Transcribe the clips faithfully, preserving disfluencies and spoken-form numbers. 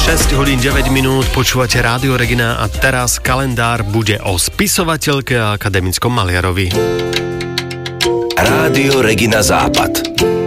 šesť hodín deväť minút, počúvate Rádio Regina a teraz kalendár bude o spisovateľke a akademickom maliarovi. Rádio Regina Západ.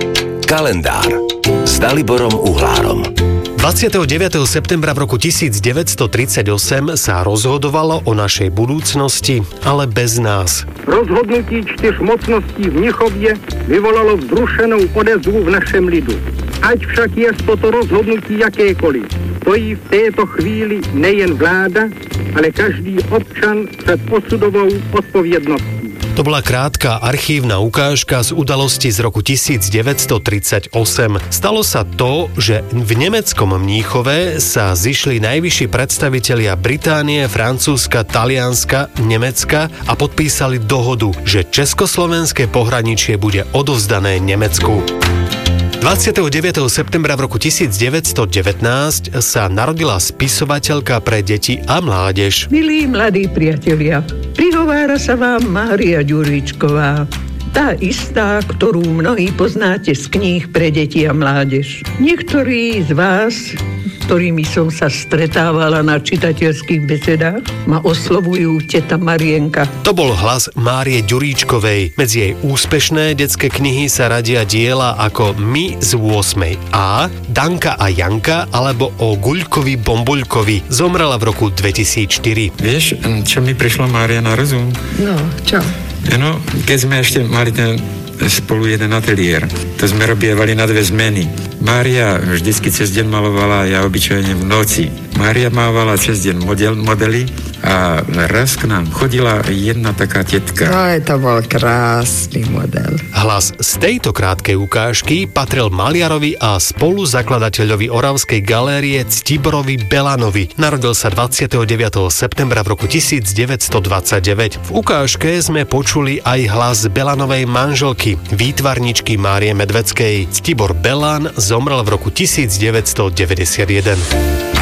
Kalendár s Daliborom Uhlárom. dvadsiateho deviateho septembra v roku devätnásťtridsaťosem sa rozhodovalo o našej budúcnosti, ale bez nás. Rozhodnutí čtyř mocností v Mnichově vyvolalo vzrušenou odezvu v našem lidu. Ať však je toto rozhodnutí jakékoliv, stojí v této chvíli nejen vláda, ale každý občan před osudovou odpovědností. To bola krátka archívna ukážka z udalosti z roku devätnásťtridsaťosem. Stalo sa to, že v nemeckom Mníchove sa zišli najvyšší predstavitelia Británie, Francúzska, Talianska, Nemecka a podpísali dohodu, že československé pohraničie bude odovzdané Nemecku. dvadsiateho deviateho septembra v roku devätnásťstodevätnásť sa narodila spisovateľka pre deti a mládež. Milí mladí priatelia, prihovára sa vám Mária Ďuríčková. Tá istá, ktorú mnohí poznáte z kníh pre deti a mládež. Niektorí z vás, ktorými som sa stretávala na čitateľských besedách, ma oslovujú teta Marienka. To bol hlas Márie Ďuríčkovej. Medzi jej úspešné detské knihy sa radia diela ako My z ôsmej A, Danka a Janka alebo o Guľkovi Bombuľkovi. Zomrela v roku dvetisícštyri. Vieš, čo mi prišlo, Mária, na rozum? No, čo? No, keď sme ešte mali ten spolu jeden ateliér, to sme robievali na dve zmeny. Mária vždycky cez deň malovala, ja obyčajne v noci. Mária mávala cez deň model, modely a raz k nám chodila jedna taká tetka. Aj, to bol krásny model. Hlas z tejto krátkej ukážky patril maliarovi a spoluzakladateľovi Oravskej galérie Ctiborovi Belanovi. Narodil sa dvadsiateho deviateho septembra v roku devätnásťstodvadsaťdeväť. V ukážke sme počuli aj hlas Belanovej manželky, výtvarničky Márie Medveckej. Ctibor Belan zomrel v roku devätnásťstodeväťdesiatjeden.